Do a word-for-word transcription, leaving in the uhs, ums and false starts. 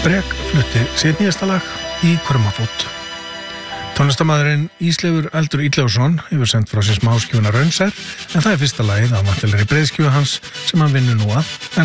Brek flutti sitt nýjasta lag í Krumafót. Tónlistarmaðurinn Ísleifur Eldur Illugason hefur sendt frá sér smáskífuna Raunsær, en það er fyrsta lagið af vantilegri breiðskífu hans sem hann vinnur nú að.